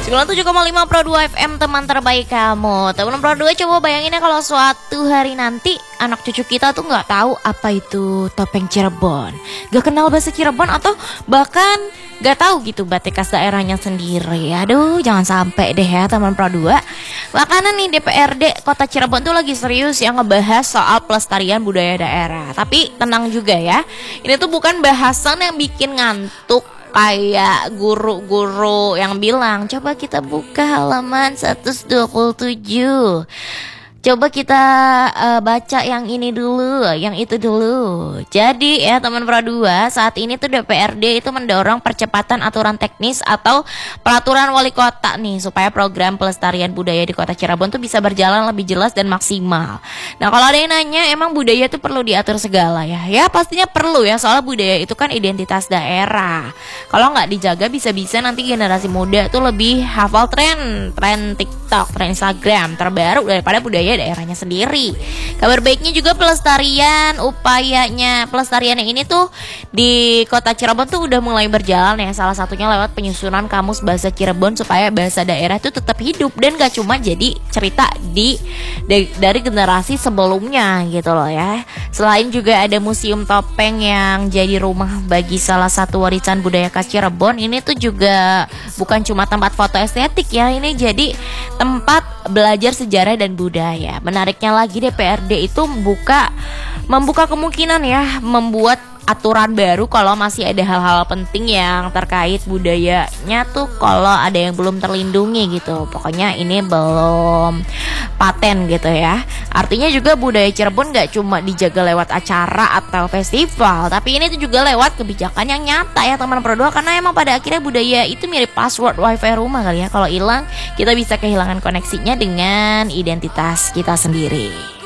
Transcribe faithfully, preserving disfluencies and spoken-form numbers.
sembilan puluh tujuh koma lima Pro dua F M, teman terbaik kamu. Teman Pro dua, coba bayangin ya kalau suatu hari nanti anak cucu kita tuh nggak tahu apa itu topeng Cirebon, gak kenal bahasa Cirebon, atau bahkan gak tahu gitu batik khas daerahnya sendiri. Aduh, jangan sampai deh ya teman Pro dua. Makanya nih D P R D Kota Cirebon tuh lagi serius yang ngebahas soal pelestarian budaya daerah. Tapi tenang juga ya, ini tuh bukan bahasan yang bikin ngantuk kayak guru-guru yang bilang coba kita buka halaman seratus dua puluh tujuh, coba kita uh, baca yang ini dulu, yang itu dulu. Jadi ya teman Pro dua, saat ini tuh D P R D itu mendorong percepatan aturan teknis atau peraturan wali kota nih, supaya program pelestarian budaya di Kota Cirebon tuh bisa berjalan lebih jelas dan maksimal. Nah, kalau ada yang nanya emang budaya itu perlu diatur segala ya? Ya pastinya perlu ya, soalnya budaya itu kan identitas daerah. Kalau nggak dijaga bisa-bisa nanti generasi muda tuh lebih hafal tren, tren TikTok, tren Instagram terbaru daripada budaya daerahnya sendiri. Kabar baiknya juga pelestarian upayanya pelestariannya ini tuh di Kota Cirebon tuh udah mulai berjalan ya. Salah satunya lewat penyusunan kamus bahasa Cirebon supaya bahasa daerah itu tetap hidup dan gak cuma jadi cerita di, di dari generasi sebelumnya gitu loh ya. Selain juga ada museum topeng yang jadi rumah bagi salah satu warisan budaya khas Cirebon. Ini tuh juga bukan cuma tempat foto estetik ya, ini jadi tempat belajar sejarah dan budaya. Menariknya lagi D P R D itu membuka membuka kemungkinan ya membuat aturan baru kalau masih ada hal-hal penting yang terkait budayanya tuh kalau ada yang belum terlindungi gitu. Pokoknya ini belum paten gitu ya. Artinya juga budaya Cirebon gak cuma dijaga lewat acara atau festival, tapi ini tuh juga lewat kebijakan yang nyata ya teman Pro dua. Karena emang pada akhirnya budaya itu mirip password wifi rumah kali ya. Kalau hilang kita bisa kehilangan koneksinya dengan identitas kita sendiri.